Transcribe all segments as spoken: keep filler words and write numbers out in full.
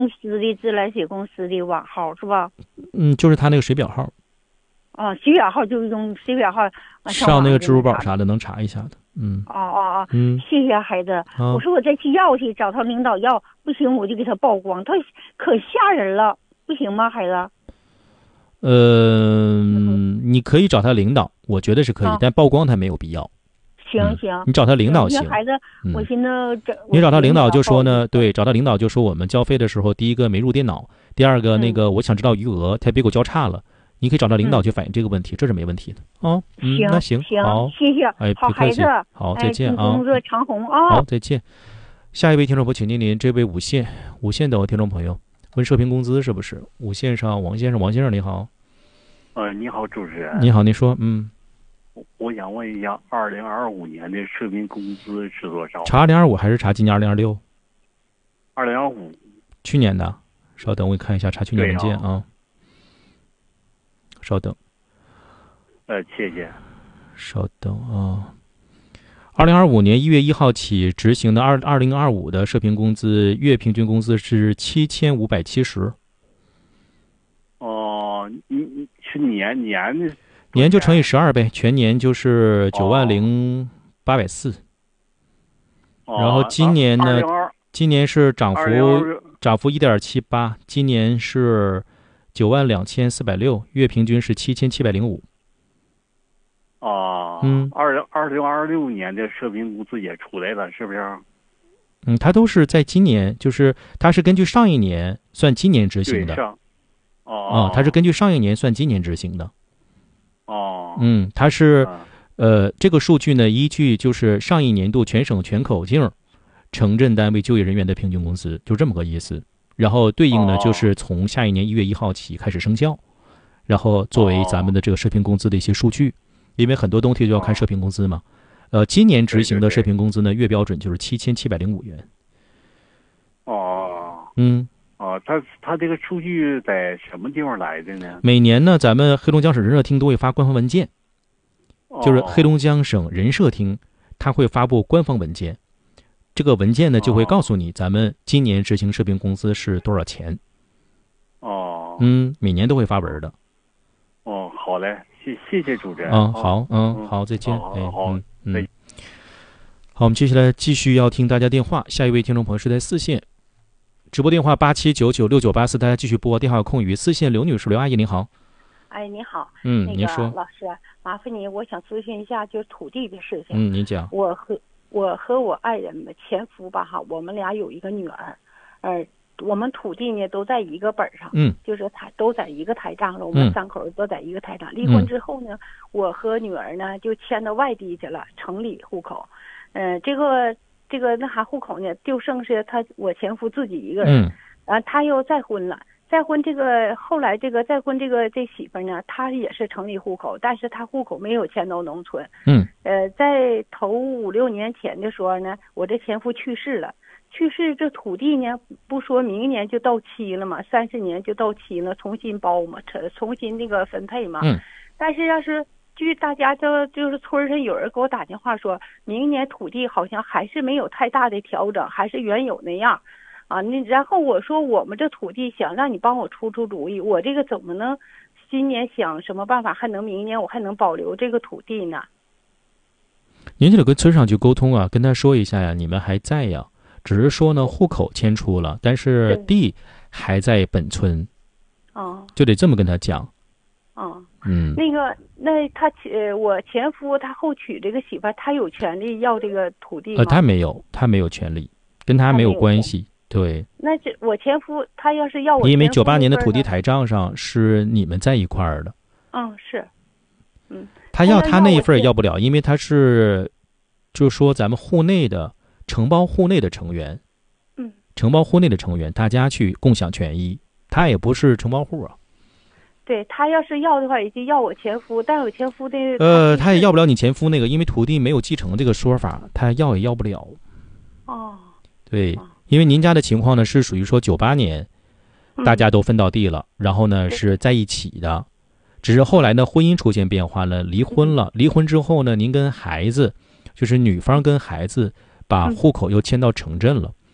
公司的自来水公司的网号是吧？ 嗯，就是他那个水表号。 啊，水表号就用水表号， 上那个支付宝啥的能查一下的。嗯。 哦哦哦， 嗯， 谢谢孩子。 啊、 我说我再去要去找他领导要，不行我就给他曝光，他可吓人了，不行吗，孩子？ 呃，你可以找他领导，我觉得是可以，啊、但曝光他没有必要。 行行、 嗯，你找他领导行。 孩子，嗯、我寻思这你找他领导就说呢，对，找他领导就说我们交费的时候，第一个没入电脑，第二个那个我想知道余额，他别给我交叉了。你可以找到领导去反映这个问题，嗯、这是没问题的。哦，嗯， 行， 那行， 行， 好， 谢谢， 哎， 好孩子， 好，再见啊， 工作长虹啊， 好，再见。下一位听众朋友，请莅临这位五线五线的听众朋友，问社平工资是不是？五线上王先生，王先生你好。 呃，你好，主持人。 你好，你说，嗯。 我想问一下，二零二五年的社平工资是多少？ 查二零二五还是查今年二零二六？ 二零二五。 去年的，稍等，我看一下查去年文件啊。啊稍等。 呃，谢谢。 稍等啊。二零二五年一月一号起执行的二二零二五的社平工资月平均工资是七千五百七十。 哦，你你是年年的。 年就乘以十二呗，全年就是九万零八百四。然后今年呢，今年是涨幅涨幅一点七八，今年是九万两千四百六，月平均是七千七百零五。 哦， 嗯， 二零二零二六年的社平工资也出来了，是不是？ 嗯，它都是在今年，就是它是根据上一年算今年执行的。 上哦， 啊，它是根据上一年算今年执行的。 哦， 嗯，它是，呃，这个数据呢，依据就是上一年度全省全口径城镇单位就业人员的平均工资，就这么个意思。然后对应呢，就是从下一年一月一号起开始生效，然后作为咱们的这个社平工资的一些数据，因为很多东西就要看社平工资嘛。呃，今年执行的社平工资呢，月标准就是七千七百零五元。 哦， 嗯。 哦，他他这个数据在什么地方来的呢？ 每年呢，咱们黑龙江省人社厅都会发官方文件， 哦、 就是黑龙江省人社厅，它会发布官方文件。这个文件呢，就会告诉你咱们今年执行社平工资是多少钱。 哦， 嗯，每年都会发文的。 哦，好嘞，谢谢谢主持人。 嗯，好，嗯，好，再见。 好，好，好， 嗯，好，我们接下来继续要听大家电话。下一位听众朋友是在四线。直播电话八七九九六九八四，大家继续拨，电话有空余。四线刘女士，刘阿姨您好。 哎，你好。 嗯， 那个、 您说。 老师，麻烦您，我想咨询一下，就是土地的事情。 嗯，您讲。 我和我和我爱人们前夫吧哈，我们俩有一个女儿，呃，我们土地呢都在一个本上， 嗯， 就是台都在一个台账了，我们三口都在一个台账。离婚之后呢，我和女儿呢就迁到外地去了，城里户口。嗯、呃，这个。这个那啥户口呢，就剩是他我前夫自己一个人， 嗯， 啊，他又再婚了，再婚这个后来这个再婚这个这媳妇呢，她也是城里户口，但是她户口没有迁到农村， 嗯， 呃，在头五六年前的时候呢，我这前夫去世了，去世这土地呢，不说明年就到期了嘛，三十年就到期了，重新包嘛，重新那个分配嘛， 嗯， 但是要是。据大家都就是村上有人给我打电话说，明年土地好像还是没有太大的调整，还是原有那样，啊，那然后我说我们这土地想让你帮我出出主意，我这个怎么能今年想什么办法还能明年我还能保留这个土地呢？ 您就得跟村上去沟通啊，跟他说一下呀，你们还在呀，只是说呢户口迁出了，但是地还在本村， 哦， 就得这么跟他讲。 哦， 嗯， 那个，那他呃，我前夫他后娶这个媳妇，他有权利要这个土地吗？ 呃，他没有，他没有权利，跟他没有关系。对。 那这我前夫他要是要我， 因为九八年的土地台账上是你们在一块儿的。 嗯，是。嗯。 他要他那一份也要不了，因为他是，就是说咱们户内的承包户内的成员。 嗯。 承包户内的成员，大家去共享权益，他也不是承包户啊。 对，他要是要的话，也就要我前夫，但我前夫的呃，他也要不了你前夫那个，因为土地没有继承这个说法，他要也要不了。 哦， 对，因为您家的情况呢是属于说九八年，大家都分到地了， 嗯、 然后呢是在一起的，只是后来呢婚姻出现变化了，离婚了，离婚之后呢，您跟孩子，就是女方跟孩子把户口又迁到城镇了。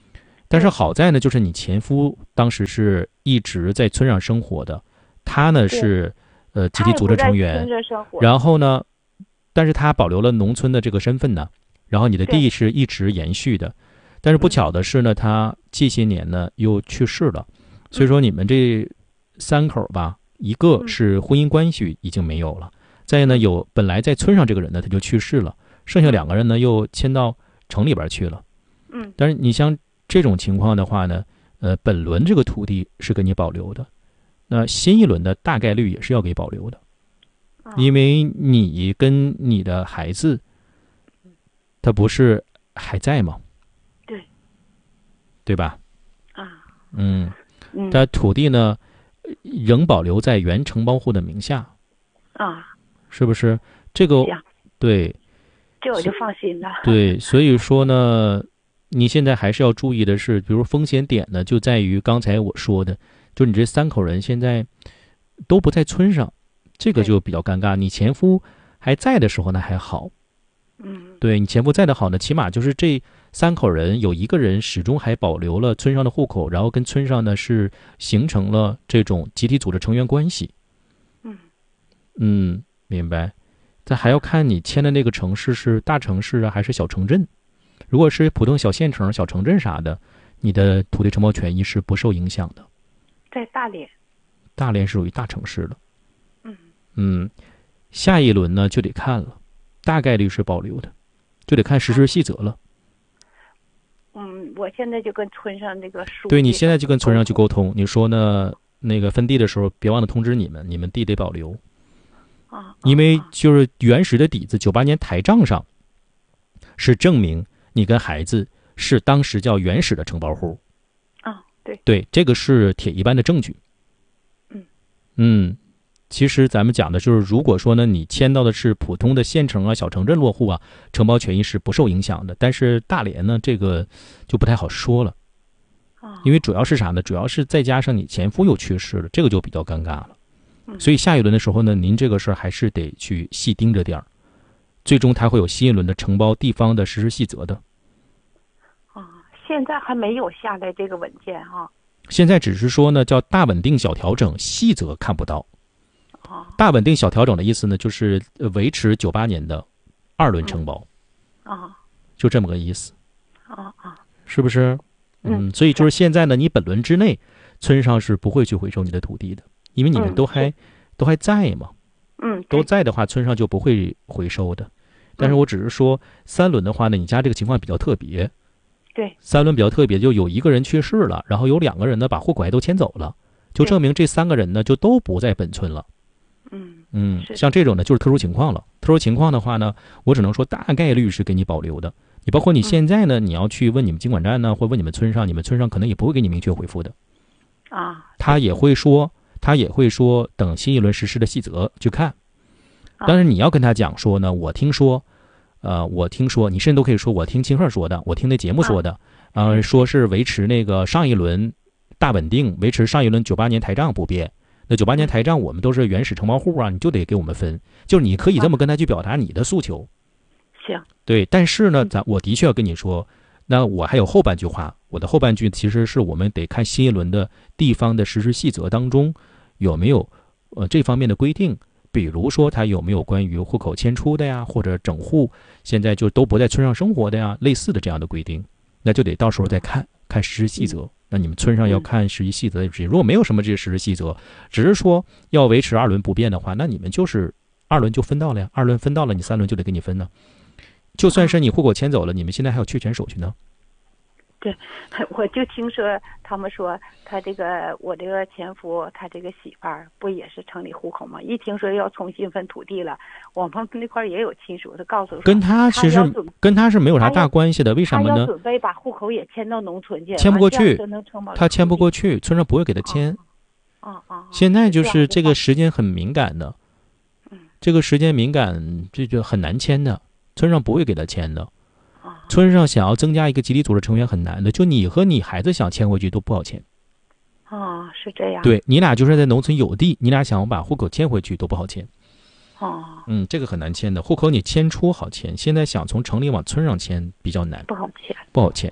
但是好在呢，就是你前夫当时是一直在村上生活的，他呢是呃集体组织成员，然后呢，但是他保留了农村的这个身份呢，然后你的地是一直延续的，但是不巧的是呢，他近些年呢又去世了，所以说你们这三口吧，一个是婚姻关系已经没有了，再呢有本来在村上这个人呢他就去世了，剩下两个人呢又迁到城里边去了。 嗯， 但是你像这种情况的话呢，呃，本轮这个土地是给你保留的，那新一轮的大概率也是要给保留的，因为你跟你的孩子，他不是还在吗？ 对， 对吧？ 啊， 嗯，他土地呢仍保留在原承包户的名下， 啊， 是不是？这个对， 这我就放心了。 对，所以说呢。你现在还是要注意的是，比如风险点呢，就在于刚才我说的，就你这三口人现在都不在村上，这个就比较尴尬。你前夫还在的时候呢还好， 嗯， 对你前夫在的好呢，起码就是这三口人有一个人始终还保留了村上的户口，然后跟村上呢是形成了这种集体组织成员关系。 嗯嗯，明白。但还要看你签的那个城市是大城市啊还是小城镇。如果是普通小县城、小城镇啥的，你的土地承包权益是不受影响的。 在大连， 大连是属于大城市了。 嗯嗯，下一轮呢就得看了，大概率是保留的，就得看实施细则了。 嗯，我现在就跟村上那个书， 对，你现在就跟村上去沟通，你说呢？那个分地的时候，别忘了通知你们，你们地得保留。 啊， 因为就是原始的底子，九八年台账上是证明。你跟孩子是当时叫原始的承包户， 啊，对对，这个是铁一般的证据。 嗯嗯，其实咱们讲的就是，如果说呢，你签到的是普通的县城啊、小城镇落户啊，承包权益是不受影响的。但是大连呢，这个就不太好说了，因为主要是啥呢？主要是再加上你前夫又去世了，这个就比较尴尬了。所以下一轮的时候呢，您这个事儿还是得去细盯着点儿，最终它会有新一轮的承包地方的实施细则的。 现在还没有下来这个文件哈， 现在只是说呢，叫大稳定小调整，细则看不到。大稳定小调整的意思呢，就是维持九八年的二轮承包， 啊， 就这么个意思， 啊啊， 是不是？嗯，所以就是现在呢，你本轮之内，村上是不会去回收你的土地的，因为你们都还都还在嘛， 嗯， 都在的话，村上就不会回收的。但是我只是说，三轮的话呢，你家这个情况比较特别。 对， 三轮比较特别，就有一个人去世了，然后有两个人呢把户口还都迁走了，就证明这三个人呢就都不在本村了。 嗯嗯，像这种呢就是特殊情况了。特殊情况的话呢，我只能说大概率是给你保留的。你包括你现在呢，你要去问你们经管站呢，或问你们村上，你们村上可能也不会给你明确回复的。 啊， 他也会说，他也会说，等新一轮实施的细则去看。但是你要跟他讲说呢，我听说。呃，我听说你甚至都可以说，我听清鹤说的，我听那节目说的，呃，说是维持那个上一轮大稳定，维持上一轮九八年台账不变。那九八年台账我们都是原始承包户啊，你就得给我们分。就是你可以这么跟他去表达你的诉求。 行。 对，但是呢，咱我的确要跟你说，那我还有后半句话，我的后半句其实是我们得看新一轮的地方的实施细则当中有没有呃这方面的规定。比如说他有没有关于户口迁出的呀，或者整户现在就都不在村上生活的呀，类似的这样的规定，那就得到时候再看看实施细则。那你们村上要看实施细则的指引，如果没有什么这些实施细则，只是说要维持二轮不变的话，那你们就是二轮就分到了呀，二轮分到了，你三轮就得给你分呢。就算是你户口迁走了，你们现在还有确权手续呢。 对，我就听说他们说他这个我这个前夫他这个媳妇儿不也是城里户口吗？一听说要重新分土地了，我们那块也有亲属，他告诉我跟他其实跟他是没有啥大关系的，为什么呢？ 他要准备把户口也迁到农村去， 迁不过去，他迁不过去，村上不会给他迁。 啊啊！ 现在就是这个时间很敏感的，这个时间敏感，这就很难迁的，村上不会给他迁的。村上想要增加一个集体组织成员很难的，就你和你孩子想迁回去都不好迁。 哦，是这样。 对，你俩就是在农村有地，你俩想把户口迁回去都不好迁。 哦。 嗯，这个很难迁的，户口你迁出好迁，现在想从城里往村上迁比较难。 不好迁。 不好迁。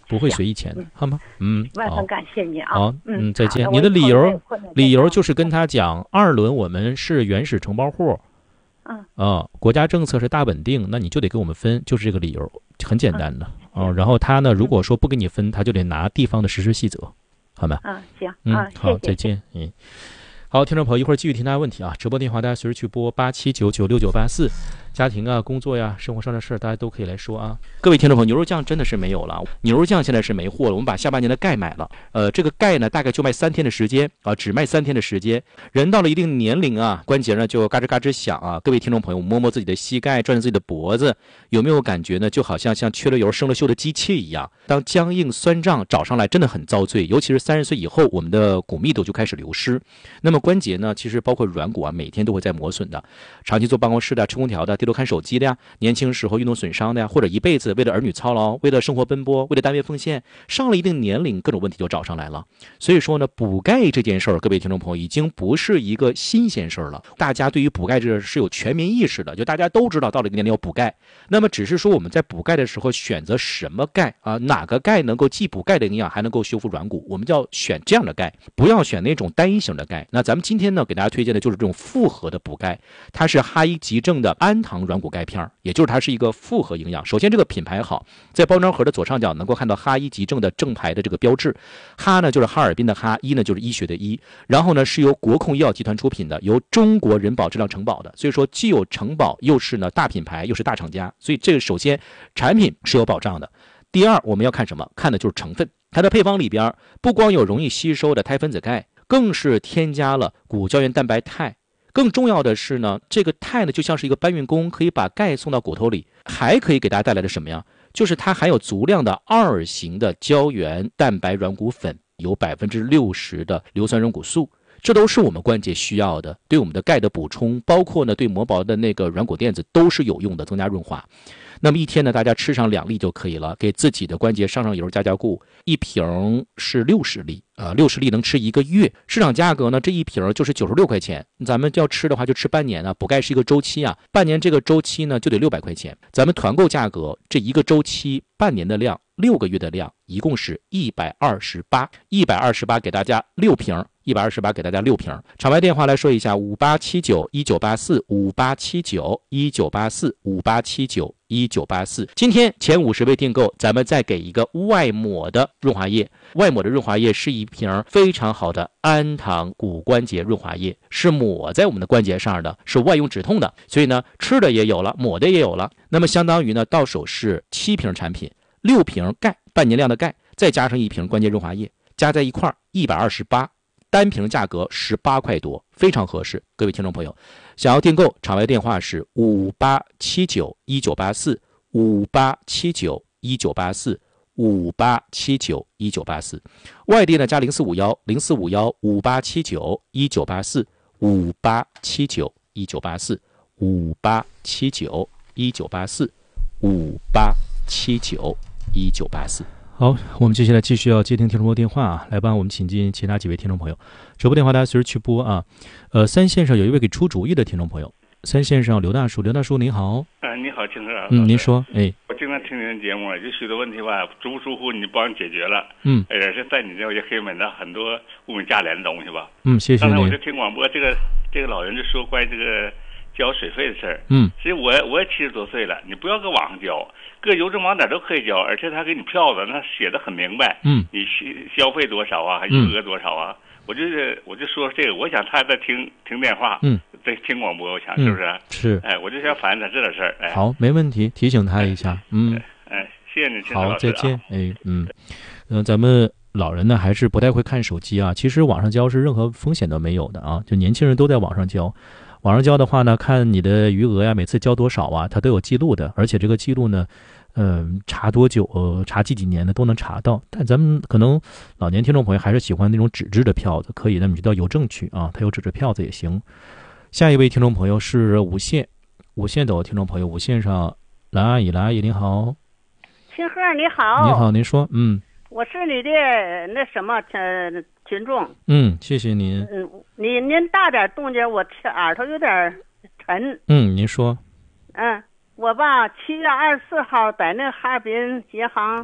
不会随意签的，好吗？嗯， 万分感谢您啊。 好， 嗯， 再见。你的理由理由就是跟他讲，二轮我们是原始承包户， 嗯啊，国家政策是大稳定，那你就得给我们分，就是这个理由，很简单的啊。然后他呢，如果说不给你分，他就得拿地方的实施细则，好吗？ 啊，行， 嗯，好， 谢谢再见，嗯。好，听众朋友，一会儿继续听大家问题啊！直播电话大家随时去拨八七九九六九八四，家庭啊、工作呀、生活上的事儿，大家都可以来说啊。各位听众朋友，牛肉酱真的是没有了，牛肉酱现在是没货了。我们把下半年的钙买了，呃，这个钙呢大概就卖三天的时间啊，只卖三天的时间。人到了一定年龄啊，关节呢就嘎吱嘎吱响啊。各位听众朋友，摸摸自己的膝盖，转转自己的脖子，有没有感觉呢？就好像像缺了油、生了锈的机器一样，当僵硬酸胀找上来，真的很遭罪。尤其是三十岁以后，我们的骨密度就开始流失。那么关节呢，其实包括软骨啊，每天都会在磨损的。长期坐办公室的、吃空调的、低头看手机的呀，年轻时候运动损伤的呀，或者一辈子为了儿女操劳、为了生活奔波、为了单位奉献，上了一定年龄，各种问题就找上来了。所以说呢，补钙这件事儿，各位听众朋友已经不是一个新鲜事儿了。大家对于补钙这是有全民意识的，就大家都知道到了一个年龄要补钙。那么只是说我们在补钙的时候选择什么钙啊，哪个钙能够既补钙的营养，还能够修复软骨，我们就要选这样的钙，不要选那种单一型的钙。那咱们今天呢，给大家推荐的就是这种复合的补钙，它是哈医急正的氨糖软骨钙片，也就是它是一个复合营养。首先这个品牌好，在包装盒的左上角能够看到哈医急正的正牌的这个标志，哈呢就是哈尔滨的哈，医呢就是医学的医，然后呢是由国控医药集团出品的，由中国人保质量承保的，所以说既有承保，又是呢大品牌，又是大厂家，所以这个首先产品是有保障的。第二，我们要看什么？看的就是成分，它的配方里边不光有容易吸收的肽分子钙，更是添加了骨胶原蛋白肽。更重要的是呢，这个肽呢就像是一个搬运工，可以把钙送到骨头里，还可以给大家带来的什么呀？就是它含有足量的二型的胶原蛋白软骨粉，有百分之六十的硫酸软骨素，这都是我们关节需要的，对我们的钙的补充，包括呢对磨薄的那个软骨垫子都是有用的，增加润滑。那么一天呢，大家吃上两粒就可以了，给自己的关节上上油加加固。一瓶是六十粒，呃，六十粒能吃一个月。市场价格呢，这一瓶就是九十六块钱。咱们要吃的话就吃半年啊，补钙是一个周期啊，半年这个周期呢就得六百块钱。咱们团购价格这一个周期半年的量，六个月的量，一共是一百二十八，一百二十八给大家六瓶。一百二十八给大家六瓶。场外电话来说一下：五八七九一九八四，五八七九一九八四，五八七九一九八四。今天前五十位订购，咱们再给一个外抹的润滑液。外抹的润滑液是一瓶非常好的氨糖骨关节润滑液，是抹在我们的关节上的，是外用止痛的。所以呢，吃的也有了，抹的也有了。那么相当于呢，到手是七瓶产品，六瓶钙，半年量的钙，再加上一瓶关节润滑液，加在一块儿一百二十八。单瓶价格十八块多，非常合适。各位听众朋友，想要订购，场外电话是五八七九一九八四，五八七九一九八四，五八七九一九八四。外地呢加零四五幺零四五幺五八七九一九八四，五八七九一九八四，五八七九一九八四，五八七九一九八四。好，我们接下来继续要接听听众朋友电话啊，来帮我们请进其他几位听众朋友。直播电话大家随时去拨啊。呃，三线上有一位给出主意的听众朋友，三线上刘大叔，刘大叔您好。 啊，你好，金哥。 嗯，您说，哎， 我经常听您的节目，有许多问题吧，逐步疏忽你帮解决了。 嗯， 也是在你这有些黑门的很多物美价廉的东西吧。 嗯，谢谢您。 刚才我就听广播，这个这个老人就说关于这个交水费的事儿。 嗯， 其实我我也七十多岁了，你不要搁网上交，搁邮政网哪都可以交，而且他给你票子，那写的很明白。 嗯， 你消费多少啊，还余额多少啊？嗯、我就是我就说这个，我想他在听听电话， 嗯， 在听广播，我想是不是？ 嗯、是。 哎，我就想反映他这点事儿。哎， 好，没问题，提醒他一下。嗯， 哎，哎谢谢你， 好，再见。哎，嗯，嗯、呃，咱们老人呢还是不太会看手机啊。其实网上交是任何风险都没有的啊，就年轻人都在网上交。网上交的话呢，看你的余额呀，每次交多少啊，它都有记录的，而且这个记录呢，嗯、呃，查多久、呃、查几几年的都能查到。但咱们可能老年听众朋友还是喜欢那种纸质的票子，可以，那么就到邮政去啊，它有纸质票子也行。下一位听众朋友是五线，五线的听众朋友，五线上蓝阿姨，蓝阿姨您好。 清鹤你好。 你好，您说，嗯。 我是你的那什么呃群众。 嗯，谢谢您。 嗯，你您大点动静，我耳朵有点沉。 嗯，您说。 嗯，我吧七月二十四号在那哈尔滨银行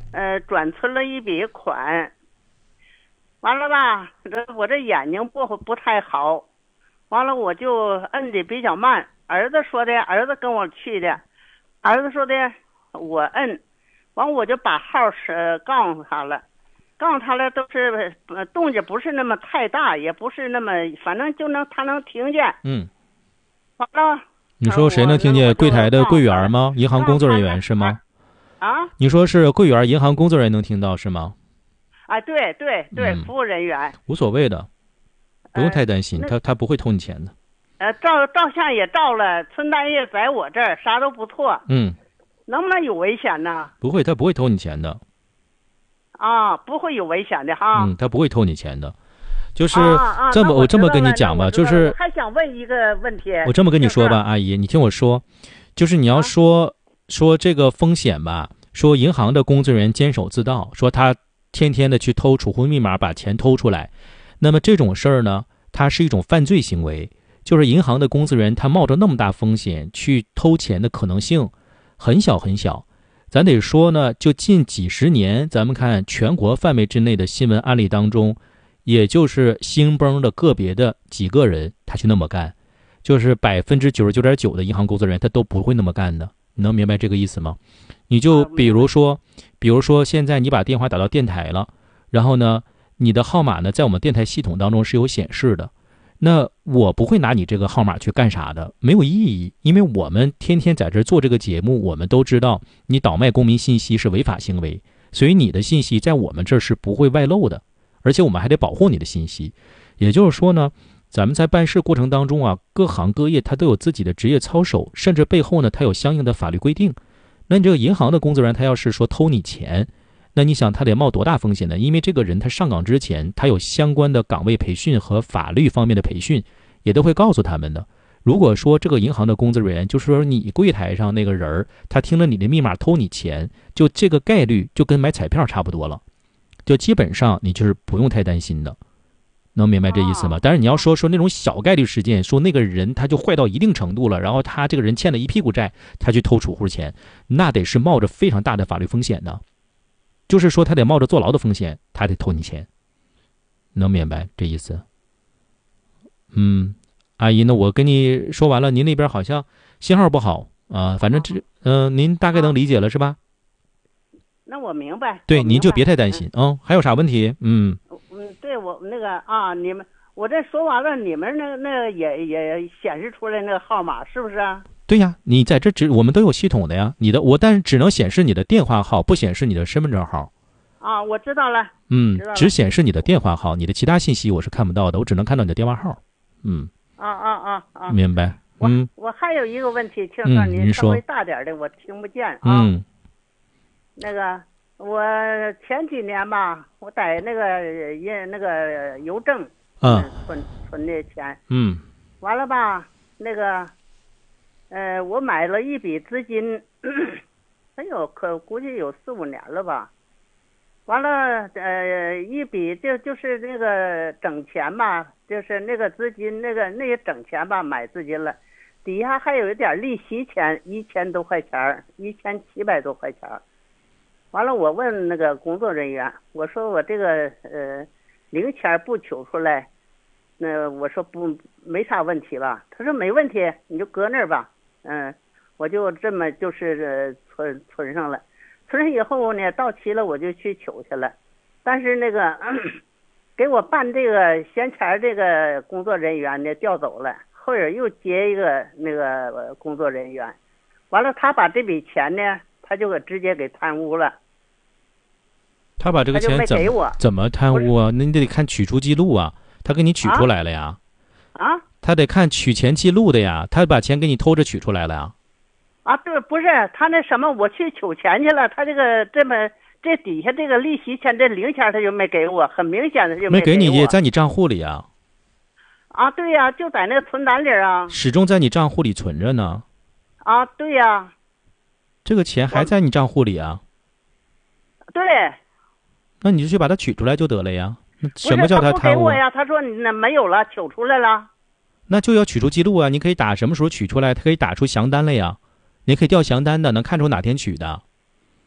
呃，转存了一笔款。完了吧，这我这眼睛不不太好，完了我就摁的比较慢。儿子说的，儿子跟我去的，儿子说的我摁，完我就把号是告诉他了，告诉他了都是呃动静不是那么太大，也不是那么，反正就能他能听见。 嗯。 完了。 你说谁能听见？柜台的柜员吗？银行工作人员是吗？ 啊？ 你说是柜员，银行工作人员能听到是吗？ 啊，对对对、嗯，服务人员。 无所谓的，不用太担心，呃、他他不会偷你钱的。 呃，照照相也照了，存单也在我这儿，啥都不错。 嗯。 能不能有危险呢？ 不会，他不会偷你钱的。 啊，不会有危险的哈。 嗯，他不会偷你钱的。就是这么， 啊啊、我, 我这么跟你讲吧，就是还想问一个问题。 我这么跟你说吧，阿姨，你听我说，就是你要说、啊、说这个风险吧，说银行的工作人员监守自盗，说他天天的去偷储户密码把钱偷出来，那么这种事儿呢，它是一种犯罪行为，就是银行的工作人员他冒着那么大风险去偷钱的可能性很小很小。咱得说呢，就近几十年，咱们看全国范围之内的新闻案例当中，也就是兴崩的个别的几个人，他去那么干，就是百分之九十九点九的银行工作人员他都不会那么干的。你能明白这个意思吗？你就比如说，比如说现在你把电话打到电台了，然后呢，你的号码呢在我们电台系统当中是有显示的，那我不会拿你这个号码去干啥的，没有意义，因为我们天天在这做这个节目，我们都知道你倒卖公民信息是违法行为，所以你的信息在我们这儿是不会外漏的。而且我们还得保护你的信息，也就是说呢，咱们在办事过程当中啊，各行各业它都有自己的职业操守，甚至背后呢，它有相应的法律规定。那你这个银行的工作人员，他要是说偷你钱，那你想他得冒多大风险呢？因为这个人他上岗之前，他有相关的岗位培训和法律方面的培训，也都会告诉他们的。如果说这个银行的工作人员，就是说你柜台上那个人，他听了你的密码偷你钱，就这个概率就跟买彩票差不多了。就基本上你就是不用太担心的，能明白这意思吗？但是你要说说那种小概率事件，说那个人他就坏到一定程度了，然后他这个人欠了一屁股债，他去偷储户钱，那得是冒着非常大的法律风险的，就是说他得冒着坐牢的风险，他得偷你钱，能明白这意思？嗯，阿姨，那我跟你说完了，您那边好像信号不好啊，反正这嗯、呃，您大概能理解了是吧？ 那我明白。 对，您就别太担心啊、嗯。还有啥问题？嗯嗯，对我那个啊，你们我这说完了，你们那那也也显示出来那个号码是不是啊？ 对呀，你在这只我们都有系统的呀。你的我，但是只能显示你的电话号，不显示你的身份证号。 啊，我知道了。 嗯，只显示你的电话号，你的其他信息我是看不到的，我只能看到你的电话号。嗯。 啊啊啊啊！ 明白。嗯。 我我还有一个问题，听说你稍微大点的，我听不见啊。 嗯。 那个，我前几年吧，我在那个印那个邮政， 嗯， 存存的钱， 嗯， 完了吧，那个，呃，我买了一笔资金，哎呦，可估计有四五年了吧。完了，呃，一笔就就是那个整钱吧，就是那个资金，那个那个整钱吧，买资金了，底下还有一点利息钱，一千多块钱，一千七百多块钱。完了，我问那个工作人员，我说我这个呃零钱不取出来，那我说不没啥问题吧？他说没问题，你就搁那儿吧。嗯，我就这么就是存存上了，存上以后呢，到期了我就去取去了。但是那个给我办这个闲钱这个工作人员呢调走了，后边又接一个那个工作人员，完了他把这笔钱呢，他就给直接给贪污了。 他把这个钱怎么怎么贪污啊？那你得看取出记录啊，他给你取出来了呀。 啊？ 他得看取钱记录的呀，他把钱给你偷着取出来了呀。 啊，对，不是他那什么，我去取钱去了，他这个这么这底下这个利息钱这零钱他就没给我，很明显的就没给你，也在你账户里啊。 啊，对呀、啊，就在那个存单里啊。 始终在你账户里存着呢。 啊，对呀、啊。 这个钱还在你账户里啊。 对。 那你就去把它取出来就得了呀。什么叫他贪污？ 不给我呀？他说你那没有了，取出来了。 那就要取出记录啊！你可以打什么时候取出来，他可以打出详单了呀。你可以调详单的，能看出哪天取的。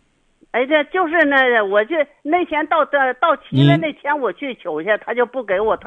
哎，这就是那，我就那天到到到期了，那天我去取去，他就不给我，他